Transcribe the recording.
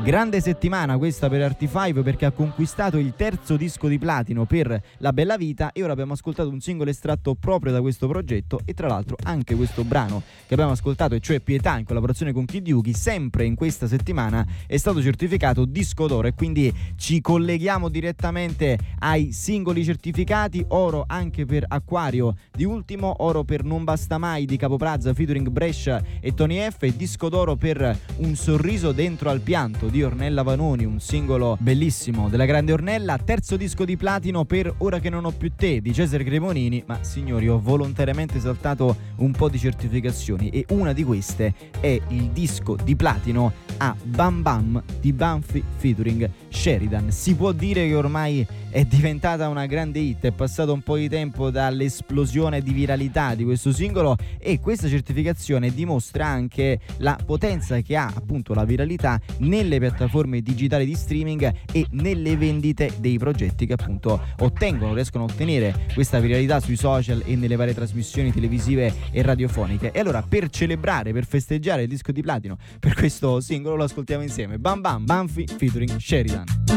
Grande settimana questa per Arty5, perché ha conquistato il terzo disco di platino per La Bella Vita, e ora abbiamo ascoltato un singolo estratto proprio da questo progetto, e tra l'altro anche questo brano che abbiamo ascoltato, e cioè Pietà, in collaborazione con Kid Yuki, sempre in questa settimana è stato certificato disco d'oro, e quindi ci colleghiamo direttamente ai singoli certificati. Oro anche per Acquario di Ultimo, oro per Non Basta Mai di Capoplaza featuring Brescia e Tony F, e disco d'oro per Un sorriso dentro al pianto di Ornella Vanoni, un singolo bellissimo della grande Ornella. Terzo disco di platino per Ora che non ho più te di Cesare Cremonini. Ma signori, ho volontariamente saltato un po' di certificazioni, e una di queste è il disco di platino a Bam Bam di Banfi featuring Sheridan. Si può dire che ormai è diventata una grande hit, è passato un po' di tempo dall'esplosione di viralità di questo singolo, e questa certificazione dimostra anche la potenza che ha appunto la viralità nelle piattaforme digitali di streaming e nelle vendite dei progetti che appunto riescono a ottenere questa viralità sui social e nelle varie trasmissioni televisive e radiofoniche. E allora, per celebrare, per festeggiare il disco di platino per questo singolo, lo ascoltiamo insieme: Bam Bam, Banfi featuring Sheridan.